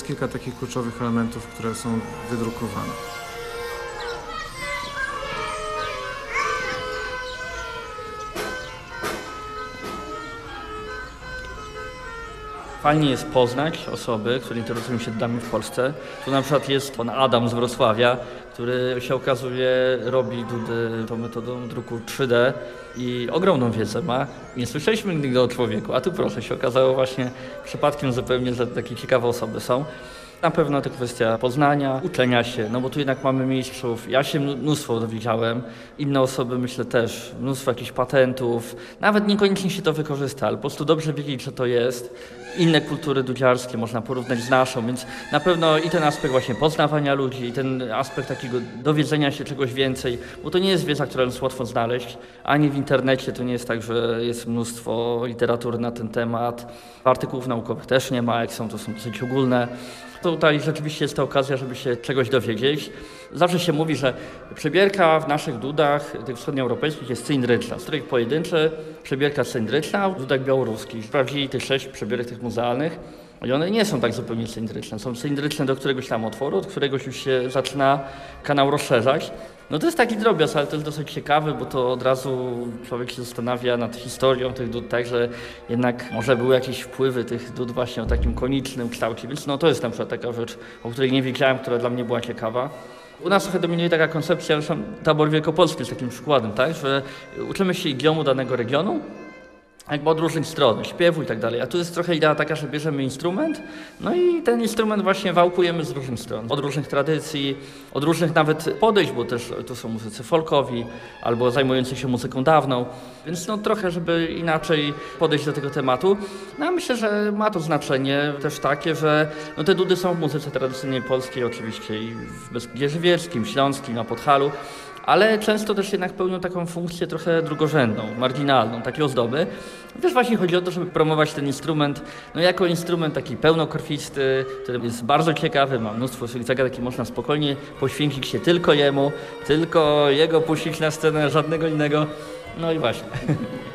kilka takich kluczowych elementów, które są wydrukowane. Fajnie jest poznać osoby, które interesują się dudami w Polsce. Tu na przykład jest pan Adam z Wrocławia, który się okazuje robi dudy tą metodą druku 3D i ogromną wiedzę ma. Nie słyszeliśmy nigdy o człowieku, a tu proszę, się okazało właśnie przypadkiem zupełnie, że takie ciekawe osoby są. Na pewno to kwestia poznania, uczenia się, no bo tu jednak mamy mistrzów. Ja się mnóstwo dowiedziałem, inne osoby myślę też, mnóstwo jakichś patentów. Nawet niekoniecznie się to wykorzysta, ale po prostu dobrze wiedzieć, że to jest. Inne kultury dudziarskie można porównać z naszą, więc na pewno i ten aspekt właśnie poznawania ludzi, i ten aspekt takiego dowiedzenia się czegoś więcej, bo to nie jest wiedza, którą jest łatwo znaleźć, ani w internecie to nie jest tak, że jest mnóstwo literatury na ten temat. Artykułów naukowych też nie ma, jak są, to są dosyć ogólne. Tutaj rzeczywiście jest to okazja, żeby się czegoś dowiedzieć. Zawsze się mówi, że przebierka w naszych dudach, tych wschodnioeuropejskich, jest cylindryczna, z których pojedyncze przebierka cylindryczna, a w dudach białoruskich. Sprawdzili tych 6 przebierek tych muzealnych i one nie są tak zupełnie cylindryczne. Są cylindryczne do któregoś tam otworu, od któregoś już się zaczyna kanał rozszerzać. No to jest taki drobiazg, ale to jest dosyć ciekawy, bo to od razu człowiek się zastanawia nad historią tych dud, tak, że jednak może były jakieś wpływy tych dud właśnie o takim konicznym kształcie, więc no to jest na przykład taka rzecz, o której nie wiedziałem, która dla mnie była ciekawa. U nas trochę dominuje taka koncepcja, że tabor wielkopolski jest takim przykładem, tak, że uczymy się idiomu danego regionu, jakby od różnych stron, śpiewu i tak dalej. A tu jest trochę idea taka, że bierzemy instrument, no i ten instrument właśnie wałkujemy z różnych stron. Od różnych tradycji, od różnych nawet podejść, bo też tu są muzycy folkowi albo zajmujący się muzyką dawną. Więc no trochę, żeby inaczej podejść do tego tematu. No a myślę, że ma to znaczenie też takie, że no te dudy są w muzyce tradycyjnej polskiej oczywiście i w Beskidzie Żywieckim, Śląskim, na Podhalu. Ale często też jednak pełnią taką funkcję trochę drugorzędną, marginalną, takie ozdoby. Też właśnie chodzi o to, żeby promować ten instrument, no jako instrument taki pełnokrwisty, który jest bardzo ciekawy, ma mnóstwo zagadek i można spokojnie poświęcić się tylko jemu, tylko jego puścić na scenę, żadnego innego. No i właśnie.